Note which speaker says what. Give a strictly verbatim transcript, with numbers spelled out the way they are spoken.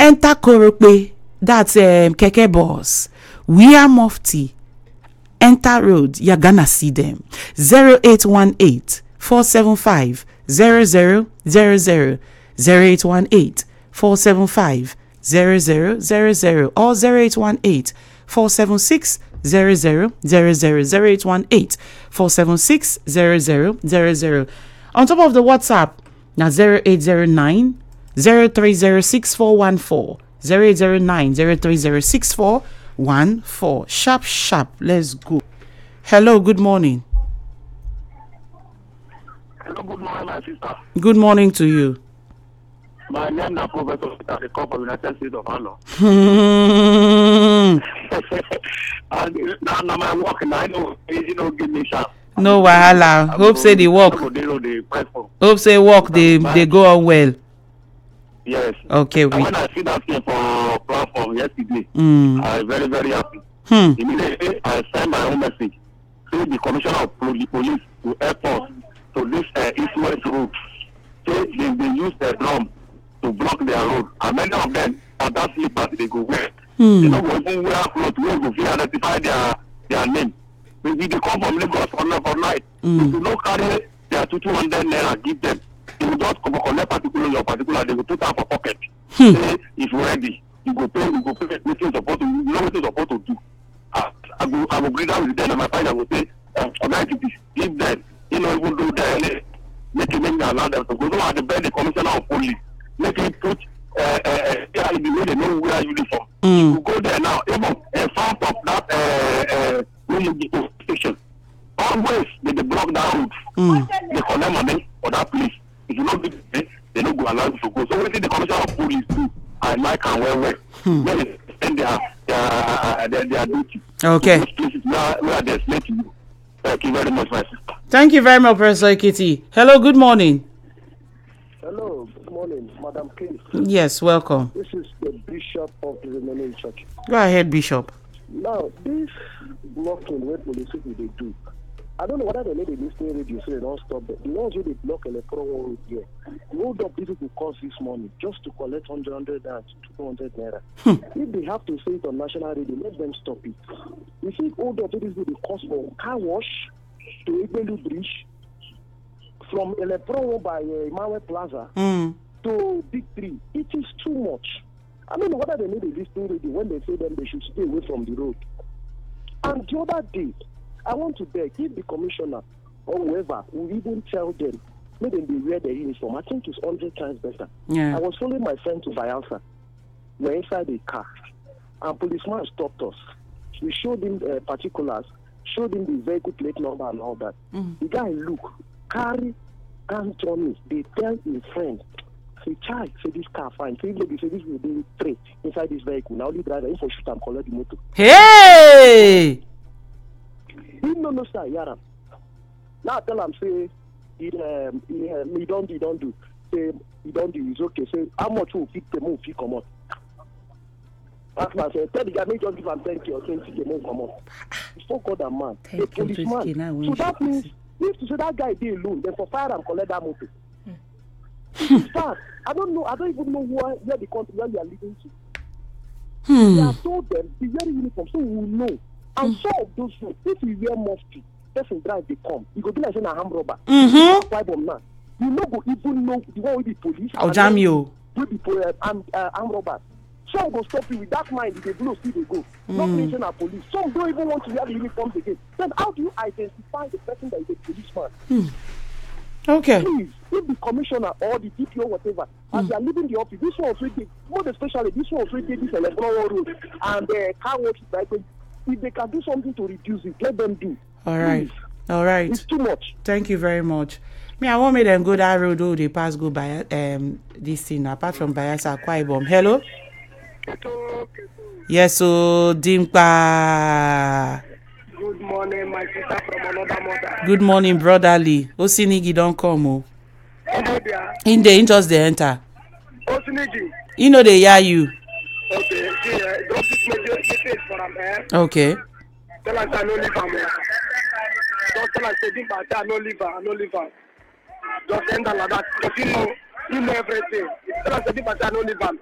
Speaker 1: enter Korope, that's um, Keke Boss, we are Mufti, enter road, you're gonna see them. zero eight one eight, four seven five, zero zero zero zero, zero eight one eight, four seven five, zero zero zero zero, or zero eight one eight, four seven six, zero zero zero zero, zero eight one eight, four seven six, zero zero zero zero. On top of the WhatsApp, now zero eight zero nine, zero three zero six four one four, zero eight zero nine, zero three zero six four one four. Sharp, sharp. Let's go. Hello, good morning.
Speaker 2: Hello, good morning, my sister.
Speaker 1: Good morning to you.
Speaker 2: My name is Professor at the Corp of United States of Anno. And now, now my work, and I know you don't give me sharp.
Speaker 1: No wahala. Hope say the work. Hope say work they they go on well.
Speaker 2: Yes.
Speaker 1: Okay.
Speaker 2: We. When I see that thing for platform yesterday, mm. I'm very very happy. Hmm. Immediately I send my own message to the commissioner of the police to help us to this uh, east-west road. Say they they use the drum to block their road, and many of them are that slippers they go wear. Hmm. They don't go even wear clothes where go fit identify their their name. Maybe they come from Lagos for for night. Mm. If you don't carry their two hundred naira, give them. They will just come collect particular your particular. They will put out for pocket. Hmm. Say if you're ready, you go pay. You go pay. What you supposed to? You know what you supposed to do. I, I go. I will agree down with them, and my father will say, um, give them. You know, even do that. Make it make me allow them to go. So at the bed, the commissioner of police make him put uh, uh, uh, the way they know wear uniform. Mm. You go there now. Even in front of that. Uh, uh, the station. Always they, they block that road. Mm. They collect money for that place. If you don't do it, they don't go allow you to go. So what the commissioner of police do? I like and well well. Hmm. When they spend their their, uh, their their duty.
Speaker 1: Okay.
Speaker 2: Those places where, where they explain to you. Thank you very much, my sister.
Speaker 1: Thank you very much, Professor Ekiti. Hello, good morning.
Speaker 3: Hello, good morning, Madam King.
Speaker 1: Yes, welcome.
Speaker 3: This is the Bishop of the Remaining Church.
Speaker 1: Go ahead, Bishop.
Speaker 3: Now, this blocking where police people they do, I don't know whether they need a listening radio so they don't stop them. The ones who they block electoral road here, the hold up these people cost this money just to collect one hundred and two hundred naira. Hmm. If they have to say it on national radio, let them stop it. You see, hold up these people cost for car wash to Igbelu Bridge, from electoral by uh, Mawe Plaza mm. to Big Three. It is too much. I don't know whether they need a listening radio when they say them they should stay away from the road. And the other day, I want to beg if the commissioner or whoever will even tell them, make them be wear their uniform. I think it's hundred times better. Yeah. I was following my friend to Bayelsa. We're inside a car, and policeman stopped us. We showed him uh, particulars, showed him the vehicle plate number and all that. Mm. The guy look, carry Anthony. They tell his friend. Say, child, say this car fine. Say, lady, say this will be three inside this vehicle. Now, only driver, if for shoot and collect the motor.
Speaker 1: Hey!
Speaker 3: He no, no, sir, Yaram. Now, I tell him, say, he, um, he, um, he don't do, he don't do. Say, he don't do, it's okay. Say, how much will fit the move, he come out? That's why I said, tell the guy, make just give him ten K or twenty K, move come out. He's so called a man. A policeman. So that means, if to say that guy be alone, then for fire and collect that motor. In fact, I don't know. I don't even know where, where the country where we are living to. Hmm. We have told them the very uniform, so we will know. And hmm. some of those things, if we wear mufti, person drive they come. You go be like saying a armed robber. Mm-hmm. Now. You no go even know the one with the police.
Speaker 1: I'll jam you.
Speaker 3: With the uh, armed uh, armed robbers. Some go stop you with that mind. If they blow, see they go. Mm. Not mention our police. Some don't even want to wear the uniforms again. Then how do you identify the person that is a policeman?
Speaker 1: Hmm. Okay.
Speaker 3: Please, if the commissioner or the D P O, whatever, mm. as they are leaving the office, this one also did, more especially this one also did this electoral road and the uh, car wash right. If they can do something to reduce it, let them do.
Speaker 1: All right. Please. All right.
Speaker 3: It's too much.
Speaker 1: Thank you very much. Me, I want me them go that road, oh, they pass go by um this thing apart from Bayelsa Akwa Ibom. Hello?
Speaker 4: Hello.
Speaker 1: Yes, so Dimpa.
Speaker 4: Good morning, my sister from another mother.
Speaker 1: Good morning, brotherly. Osinigi don't come. Oh.
Speaker 4: Hello there.
Speaker 1: In the interest they enter.
Speaker 4: Osinigi.
Speaker 1: You know they hear you.
Speaker 4: Okay, yeah, don't just make your message for them, eh?
Speaker 1: Okay.
Speaker 4: Tell us I no live am. Just tell us say Dimpa I no live am, I no live am. Just send her like that. Because you know, you know everything. Tell us say Dimpa I no live am.